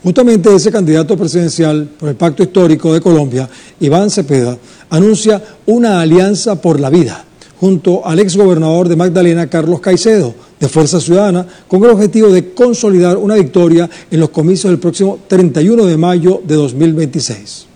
Justamente ese candidato presidencial por el Pacto Histórico de Colombia, Iván Cepeda, anuncia una alianza por la vida junto al exgobernador de Magdalena, Carlos Caicedo, de Fuerza Ciudadana, con el objetivo de consolidar una victoria en los comicios del próximo 31 de mayo de 2026.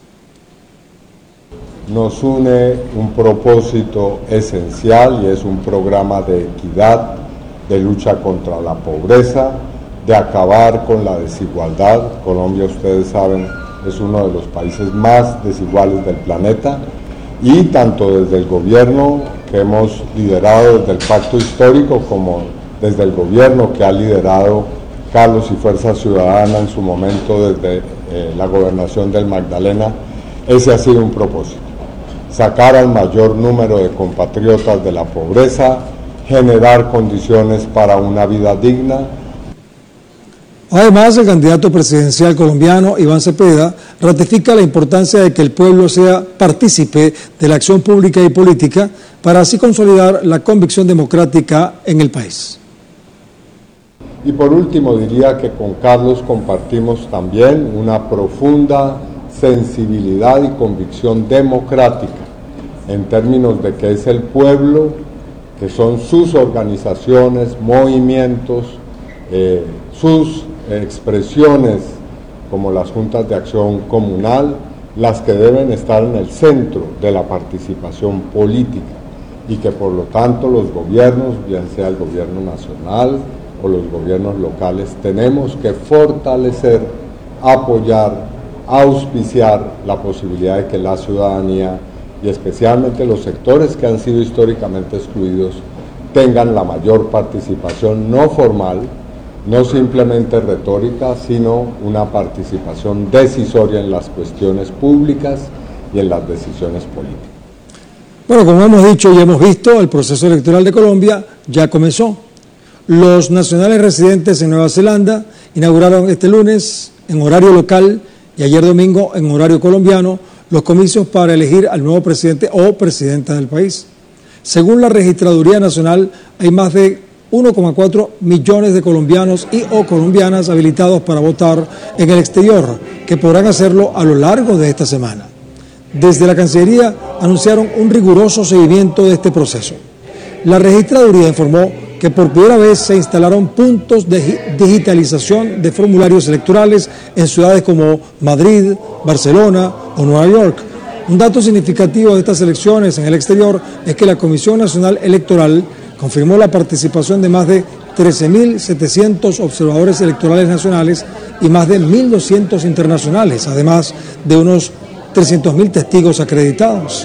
Nos une un propósito esencial y es un programa de equidad, de lucha contra la pobreza, de acabar con la desigualdad. Colombia, ustedes saben, es uno de los países más desiguales del planeta, y tanto desde el gobierno que hemos liderado desde el Pacto Histórico como desde el gobierno que ha liderado Carlos y Fuerza Ciudadana en su momento desde la gobernación del Magdalena, ese ha sido un propósito: sacar al mayor número de compatriotas de la pobreza, generar condiciones para una vida digna. Además, el candidato presidencial colombiano, Iván Cepeda, ratifica la importancia de que el pueblo sea partícipe de la acción pública y política para así consolidar la convicción democrática en el país. Y por último, diría que con Carlos compartimos también una profunda sensibilidad y convicción democrática en términos de que es el pueblo, que son sus organizaciones, movimientos, sus expresiones como las juntas de acción comunal, las que deben estar en el centro de la participación política, y que por lo tanto los gobiernos, bien sea el gobierno nacional o los gobiernos locales, tenemos que fortalecer, apoyar, auspiciar la posibilidad de que la ciudadanía y especialmente los sectores que han sido históricamente excluidos tengan la mayor participación no formal, no simplemente retórica, sino una participación decisoria en las cuestiones públicas y en las decisiones políticas. Bueno, como hemos dicho y hemos visto, el proceso electoral de Colombia ya comenzó. Los nacionales residentes en Nueva Zelanda inauguraron este lunes en horario local y ayer domingo en horario colombiano los comicios para elegir al nuevo presidente o presidenta del país. Según la Registraduría Nacional, hay más de 1,4 millones de colombianos y o colombianas habilitados para votar en el exterior, que podrán hacerlo a lo largo de esta semana. Desde la Cancillería anunciaron un riguroso seguimiento de este proceso. La Registraduría informó que por primera vez se instalaron puntos de digitalización de formularios electorales en ciudades como Madrid, Barcelona o Nueva York. Un dato significativo de estas elecciones en el exterior es que la Comisión Nacional Electoral confirmó la participación de más de 13.700 observadores electorales nacionales y más de 1.200 internacionales, además de unos 300.000 testigos acreditados.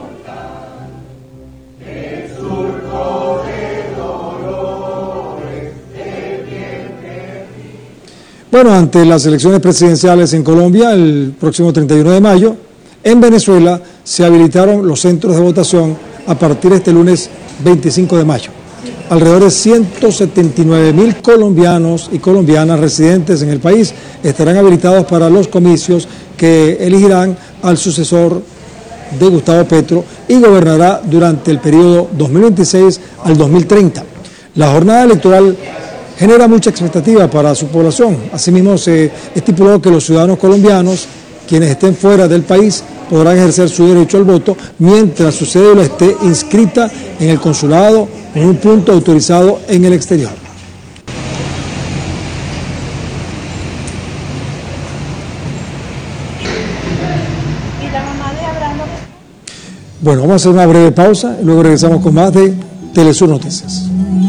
Bueno, ante las elecciones presidenciales en Colombia el próximo 31 de mayo, en Venezuela se habilitaron los centros de votación a partir de este lunes 25 de mayo. Alrededor de 179.000 colombianos y colombianas residentes en el país estarán habilitados para los comicios que elegirán al sucesor de Gustavo Petro y gobernará durante el periodo 2026 al 2030. La jornada electoral genera mucha expectativa para su población. Asimismo, se estipuló que los ciudadanos colombianos, quienes estén fuera del país, podrán ejercer su derecho al voto mientras su cédula esté inscrita en el consulado o en un punto autorizado en el exterior. Bueno, vamos a hacer una breve pausa y luego regresamos con más de Telesur Noticias.